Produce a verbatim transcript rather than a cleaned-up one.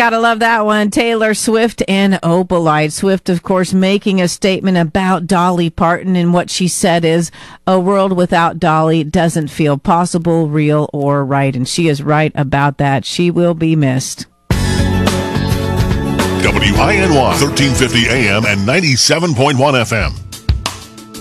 gotta love that one. Taylor Swift and Opalite. Swift, of course, making a statement about Dolly Parton, and what she said is, a world without Dolly doesn't feel possible, real, or right. And she is right about that. She will be missed. W I N Y, thirteen fifty A M and ninety-seven point one F M.